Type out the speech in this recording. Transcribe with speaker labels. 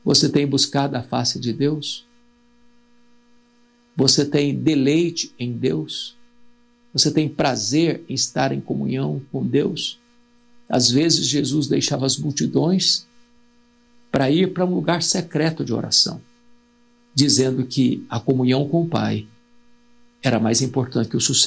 Speaker 1: Você tem buscado a face de Deus? Você tem deleite em Deus? Você tem prazer em estar em comunhão com Deus? Às vezes Jesus deixava as multidões para ir para um lugar secreto de oração, dizendo que a comunhão com o Pai era mais importante que o sucesso